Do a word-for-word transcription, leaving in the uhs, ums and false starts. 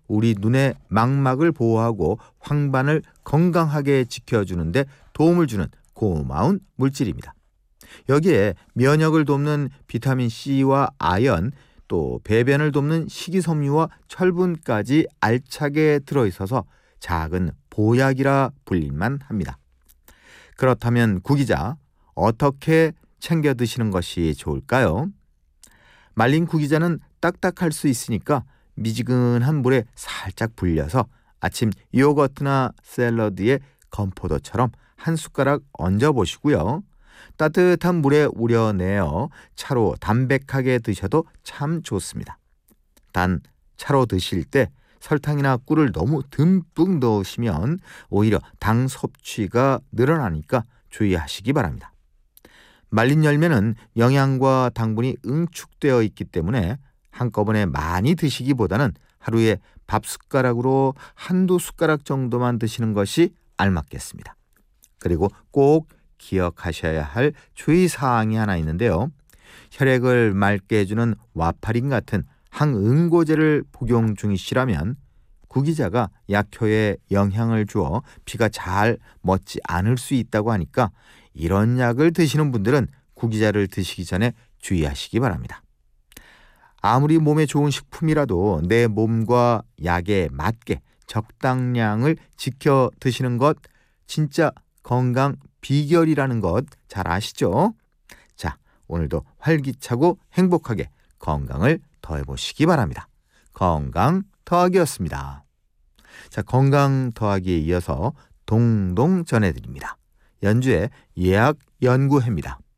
우리 눈의 망막을 보호하고 황반을 건강하게 지켜주는데 도움을 주는 고마운 물질입니다. 여기에 면역을 돕는 비타민C와 아연, 또 배변을 돕는 식이섬유와 철분까지 알차게 들어있어서 작은 보약이라 불릴만 합니다. 그렇다면 구기자 어떻게 챙겨 드시는 것이 좋을까요? 말린 구기자는 딱딱할 수 있으니까 미지근한 물에 살짝 불려서 아침 요거트나 샐러드에 건포도처럼 한 숟가락 얹어 보시고요. 따뜻한 물에 우려내어 차로 담백하게 드셔도 참 좋습니다. 단 차로 드실 때 설탕이나 꿀을 너무 듬뿍 넣으시면 오히려 당 섭취가 늘어나니까 주의하시기 바랍니다. 말린 열매는 영양과 당분이 응축되어 있기 때문에 한꺼번에 많이 드시기보다는 하루에 밥 숟가락으로 한두 숟가락 정도만 드시는 것이 알맞겠습니다. 그리고 꼭 기억하셔야 할 주의사항이 하나 있는데요. 혈액을 맑게 해주는 와파린 같은 항응고제를 복용 중이시라면 구기자가 약효에 영향을 주어 피가 잘 멎지 않을 수 있다고 하니까 이런 약을 드시는 분들은 구기자를 드시기 전에 주의하시기 바랍니다. 아무리 몸에 좋은 식품이라도 내 몸과 약에 맞게 적당량을 지켜 드시는 것 진짜 건강 비결이라는 것 잘 아시죠? 자, 오늘도 활기차고 행복하게 건강을 더해보시기 바랍니다. 건강 더하기였습니다. 자, 건강 더하기에 이어서 동동 전해드립니다. 연주의 예학 연구회입니다.